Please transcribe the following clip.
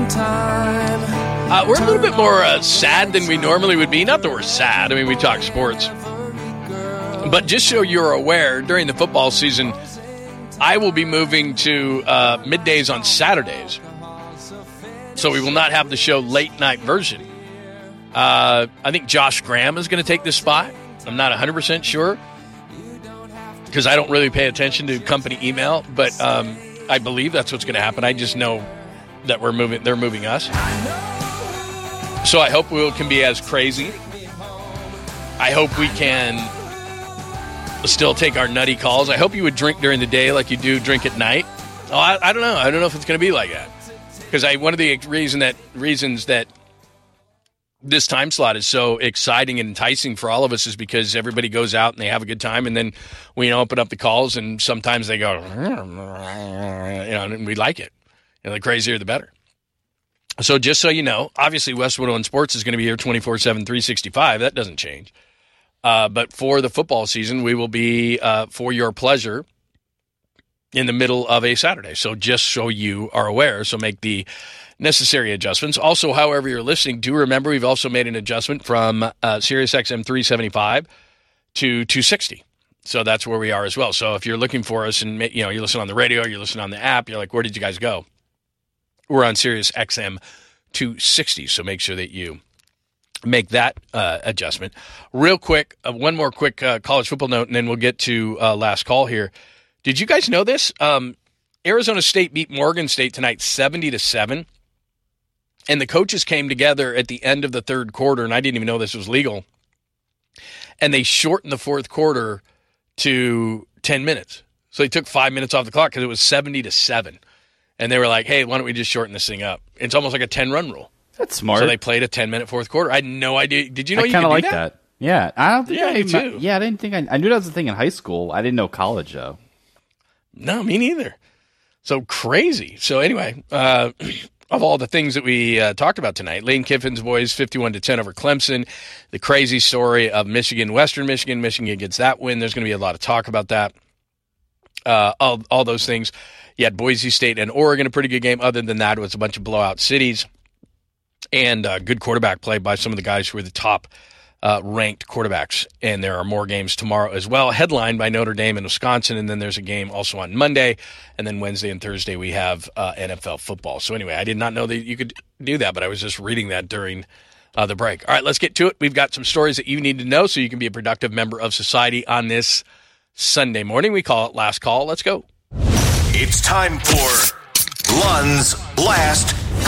We're a little bit more sad than we normally would be. Not that we're sad. I mean, we talk sports. But just so you're aware, during the football season, I will be moving to middays on Saturdays. So we will not have the show late night version. I think Josh Graham is going to take this spot. I'm not 100% sure because I don't really pay attention to company email, but I believe that's what's going to happen. I just know that they're moving us. So I hope we can be as crazy. I hope we can still take our nutty calls. I hope you would drink during the day like you do drink at night. Oh, I don't know. I don't know if it's going to be like that. Because one of the reasons that this time slot is so exciting and enticing for all of us is because everybody goes out and they have a good time, and then we open up the calls, and sometimes they go, and we like it. The crazier, the better. So just so you know, obviously West 101 Sports is going to be here 24/7, 365. That doesn't change. But for the football season, we will be for your pleasure in the middle of a Saturday. So just so you are aware, so make the necessary adjustments. Also, however you're listening, do remember we've also made an adjustment from Sirius XM 375 to 260. So that's where we are as well. So if you're looking for us and you're listening on the radio, you're listening on the app, you're like, where did you guys go? We're on Sirius XM 260. So make sure that you make that adjustment. Real quick, one more quick college football note, and then we'll get to last call here. Did you guys know this? Arizona State beat Morgan State tonight 70-7. And the coaches came together at the end of the third quarter, and I didn't even know this was legal. And they shortened the fourth quarter to 10 minutes. So they took 5 minutes off the clock because it was 70-7. And they were like, hey, why don't we just shorten this thing up? It's almost like a 10-run rule. That's smart. So they played a 10-minute fourth quarter. I had no idea. Did you know you could do that? I kind of like that. Yeah. I don't think I do too. Yeah, I didn't think I knew that was a thing in high school. I didn't know college, though. No, me neither. So crazy. So anyway, of all the things that we talked about tonight, Lane Kiffin's boys 51-10 over Clemson. The crazy story of Michigan, Western Michigan. Michigan gets that win. There's going to be a lot of talk about that. All those things. You had Boise State and Oregon, a pretty good game. Other than that, it was a bunch of blowout cities and good quarterback play by some of the guys who were the top ranked quarterbacks. And there are more games tomorrow as well, headlined by Notre Dame and Wisconsin. And then there's a game also on Monday. And then Wednesday and Thursday we have NFL football. So anyway, I did not know that you could do that, but I was just reading that during the break. All right, let's get to it. We've got some stories that you need to know so you can be a productive member of society on this Sunday morning. We call it Last Call. Let's go. It's time for Lund's Last